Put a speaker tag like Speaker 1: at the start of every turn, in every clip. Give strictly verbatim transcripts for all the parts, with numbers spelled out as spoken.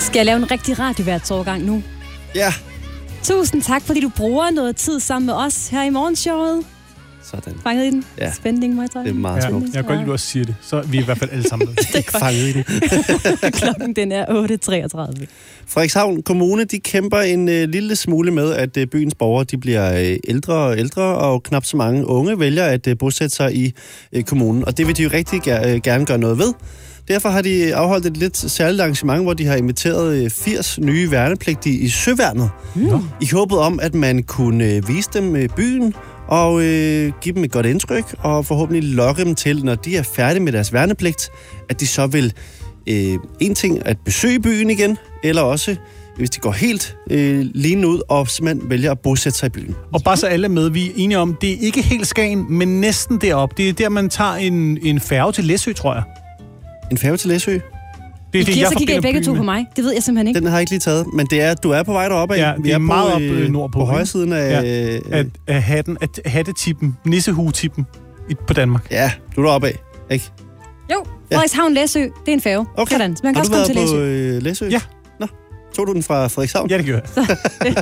Speaker 1: Skal jeg lave en rigtig radioværtsovergang nu?
Speaker 2: Ja.
Speaker 1: Tusind tak, fordi du bruger noget tid sammen med os her i morgenshowet.
Speaker 2: Sådan.
Speaker 1: Fanget i den?
Speaker 2: Ja.
Speaker 1: Spænding, må jeg tage.
Speaker 2: Det er meget smukt.
Speaker 3: Ja, jeg kan godt lide, du også siger det. Så er vi i hvert fald alle sammen med.
Speaker 1: Det er
Speaker 2: Fanget i det.
Speaker 1: Klokken den er otte treogtredive.
Speaker 2: Frederikshavn Kommune, de kæmper en øh, lille smule med, at øh, byens borgere de bliver øh, ældre og ældre, og knap så mange unge vælger at øh, bosætte sig i øh, kommunen. Og det vil de jo rigtig ger- øh, gerne gøre noget ved. Derfor har de afholdt et lidt særligt arrangement, hvor de har inviteret øh, firs nye værnepligtige i Søværnet.
Speaker 1: Mm.
Speaker 2: I håbet om, at man kunne øh, vise dem øh, byen, og øh, give dem et godt indtryk, og forhåbentlig lokke dem til, når de er færdige med deres værnepligt, at de så vil øh, en ting at besøge byen igen, eller også, hvis de går helt øh, lignende ud, og simpelthen vælger at bosætte sig i byen.
Speaker 3: Og bare så alle med, vi er enige om, det er ikke helt Skagen, men næsten derop. Det er der, man tager en, en færge til Læsø, tror jeg.
Speaker 2: En færge til Læsø?
Speaker 3: Det er
Speaker 1: I
Speaker 3: det,
Speaker 1: kigger,
Speaker 3: jeg
Speaker 1: så kigger I
Speaker 3: forbinder
Speaker 1: begge
Speaker 3: byen
Speaker 1: to
Speaker 3: med.
Speaker 1: på mig. Det ved jeg simpelthen ikke.
Speaker 2: Den har jeg ikke lige taget, men det er, du er på vej deroppe af.
Speaker 3: Ja,
Speaker 2: Vi
Speaker 3: det er
Speaker 2: på,
Speaker 3: meget op øh, nordpå.
Speaker 2: På højre siden af...
Speaker 3: Ja,
Speaker 2: Øh,
Speaker 3: at, at hatten, at hattetippen, nissehue-tippen i- på Danmark.
Speaker 2: ja, du er deroppe af, ikke?
Speaker 1: Jo, Frederikshavn Læsø, det er en færge.
Speaker 2: Okay.
Speaker 1: Sådan. Så man kan
Speaker 2: Har
Speaker 1: også
Speaker 2: du
Speaker 1: komme til
Speaker 2: været
Speaker 1: Læsø.
Speaker 2: på øh, Læsø?
Speaker 3: Ja.
Speaker 2: Nå, tog du den fra Frederikshavn?
Speaker 3: Ja, det gør jeg.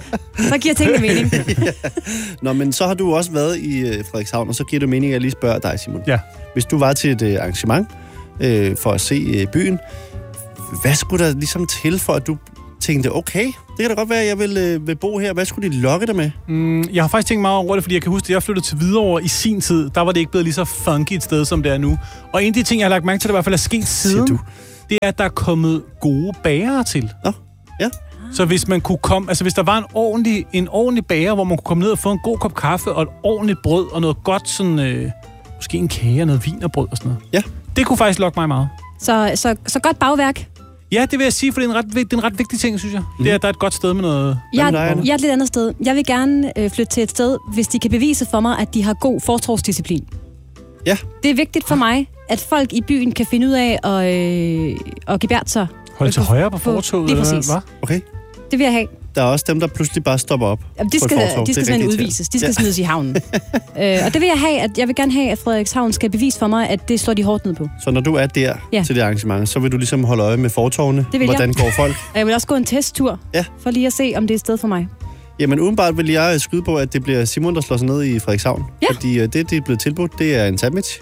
Speaker 1: Så giver tingene mening.
Speaker 2: Ja. Nå, men så har du også været i øh, Frederikshavn, og så giver det mening, at jeg lige spørger dig, Simon.
Speaker 3: Ja.
Speaker 2: Hvis du var til et øh, arrangement øh, for at se øh, byen, hvad skulle der ligesom til for, at du tænkte, okay, det kan da godt være, at jeg vil, øh, vil bo her. Hvad skulle de lokke dig med?
Speaker 3: Mm, jeg har faktisk tænkt meget over det, fordi jeg kan huske, at jeg flyttede til Hvidovre i sin tid. Der var det ikke blevet lige så funky et sted, som det er nu. Og en af de ting, jeg har lagt mærke til, der i hvert fald er sket siden,
Speaker 2: du?
Speaker 3: det er, at der er kommet gode bagere til.
Speaker 2: Nå, ja.
Speaker 3: Så hvis man kunne komme, altså hvis der var en ordentlig, en ordentlig bager, hvor man kunne komme ned og få en god kop kaffe og et ordentligt brød og noget godt sådan, øh, måske en kage og noget vin og brød og sådan noget.
Speaker 2: Ja.
Speaker 3: Det kunne faktisk lokke mig meget.
Speaker 1: Så, så, så godt bagværk.
Speaker 3: Ja, det vil jeg sige, for det er en ret, det er en ret vigtig ting, synes jeg. Mm. Det er, at der er et godt sted med noget...
Speaker 1: Jeg,
Speaker 2: med dig, Anna?
Speaker 1: jeg er et lidt andet sted. Jeg vil gerne øh, flytte til et sted, hvis de kan bevise for mig, at de har god fortorvsdisciplin.
Speaker 2: Ja.
Speaker 1: Det er vigtigt for mig, at folk i byen kan finde ud af at, øh, at gebærde sig.
Speaker 3: Holde til højre på fortovet,
Speaker 1: Lige
Speaker 3: eller
Speaker 1: præcis.
Speaker 3: hvad?
Speaker 2: Okay.
Speaker 1: Det vil jeg have.
Speaker 2: Der er også dem, der pludselig bare stopper op.
Speaker 1: Jamen, de
Speaker 2: på et
Speaker 1: skal,
Speaker 2: fortov.
Speaker 1: de skal
Speaker 2: Det er
Speaker 1: simpelthen
Speaker 2: rigtig
Speaker 1: udvises. De skal
Speaker 2: Ja.
Speaker 1: smides i havnen. øh, og det vil jeg have, at jeg vil gerne have, at Frederikshavn skal bevise for mig, at det slår de hårdt ned på.
Speaker 2: Så når du er der
Speaker 1: Ja.
Speaker 2: til det arrangement, så vil du ligesom holde øje med fortovene.
Speaker 1: Det vil jeg.
Speaker 2: Hvordan går folk?
Speaker 1: Og jeg vil også gå en testtur,
Speaker 2: Ja.
Speaker 1: for lige at se, om det er et sted for mig.
Speaker 2: Jamen udenbart vil jeg skyde på, at det bliver Simon, der slår sig ned i Frederikshavn.
Speaker 1: Ja.
Speaker 2: Fordi øh, det, det er blevet tilbudt, det er en sandwich.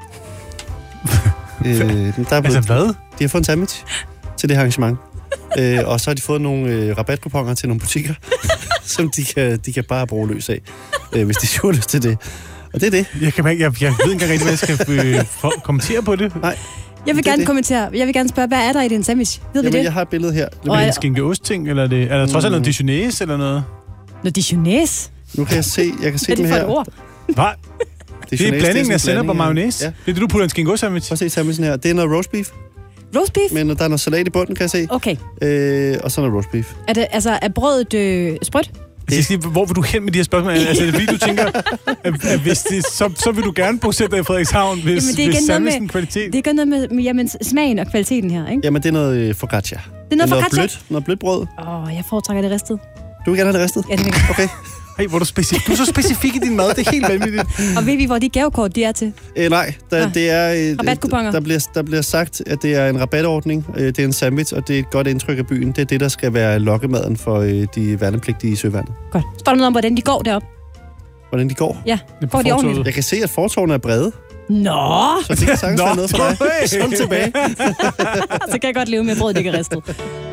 Speaker 2: øh, der er blevet,
Speaker 3: Altså hvad?
Speaker 2: De har fået en sandwich til det her arrangement. øh, og så har de fået nogle øh, rabatkuponer til nogle butikker, som de kan, de kan bare bruge løs af, øh, hvis de har lyst til det. Og det er det.
Speaker 3: Jeg, kan, jeg, jeg ved ikke engang rigtig, hvad jeg skal øh, for, kommentere på det.
Speaker 2: Nej.
Speaker 1: Jeg vil
Speaker 2: Det er
Speaker 1: gerne
Speaker 2: det.
Speaker 1: kommentere. Jeg vil gerne spørge, hvad er der i den sandwich? Ved vi
Speaker 2: Jamen,
Speaker 1: det?
Speaker 2: jeg har et billede her.
Speaker 3: Er det en skinkeost-ting, eller er, det, er der trods alt noget dijonæs eller noget?
Speaker 1: Nå, dijonæs.
Speaker 2: Nu kan jeg se, jeg kan se
Speaker 1: Hvad er
Speaker 2: dem
Speaker 1: det for
Speaker 2: her.
Speaker 1: et ord?
Speaker 3: Hvad? Det er blandingen af sennep og
Speaker 2: blanding af-
Speaker 3: mayonnaise.
Speaker 2: Ja.
Speaker 3: Det er det, du putter en skinkeost-sandwich.
Speaker 2: Prøv at se sandwichen her. Det er noget roast beef,
Speaker 1: Roast beef?
Speaker 2: men der er noget salat i bunden, kan jeg se.
Speaker 1: Okay.
Speaker 2: Øh, og så noget roast beef.
Speaker 1: Er, det, altså, er brødet øh, sprødt?
Speaker 3: Det... Sige, hvor vil du hen med de her spørgsmål? Altså, er det fordi, du tænker, at, at hvis det, så, så vil du gerne bosætte dig i Frederikshavn, hvis,
Speaker 1: Jamen, det er igen
Speaker 3: hvis
Speaker 1: noget
Speaker 3: sandwichen
Speaker 1: med-
Speaker 3: kvalitet?
Speaker 1: Det gør noget med, med jamen, smagen og kvaliteten her, ikke?
Speaker 2: Jamen, det er noget øh, focaccia.
Speaker 1: Det er noget
Speaker 2: noget
Speaker 1: focaccia?
Speaker 2: blødt, noget blødt brød.
Speaker 1: Åh, oh, jeg foretrækker det ristet.
Speaker 2: Du vil gerne have det ristet?
Speaker 1: Ja, det vil jeg.
Speaker 2: Okay.
Speaker 3: Hey, hvor er du, specif- du er så specifik i din mad. Det er helt vanvittigt.
Speaker 1: Og ved vi, hvor de gavekort de er til?
Speaker 2: Øh, nej, der,
Speaker 1: Ah.
Speaker 2: det er, øh,
Speaker 1: Rabatkuponer.
Speaker 2: der, bliver, der bliver sagt, at det er en rabatordning, øh, det er en sandwich, og det er et godt indtryk af byen. Det er det, der skal være lokkemaden for øh, de værnepligtige i Søværnet.
Speaker 1: Godt. Står der noget om, hvordan de går derop?
Speaker 2: Hvordan de går?
Speaker 1: Ja,
Speaker 3: Det er
Speaker 1: går de
Speaker 3: på
Speaker 1: ordentligt?
Speaker 3: fortovet.
Speaker 2: Jeg kan se, at fortovene er brede,
Speaker 1: Nå,
Speaker 2: så det kan sagtens
Speaker 3: Nå,
Speaker 2: være noget for dig.
Speaker 3: hey.
Speaker 2: Sådan tilbage.
Speaker 1: så kan jeg godt leve med, at brødet ikke er ristet.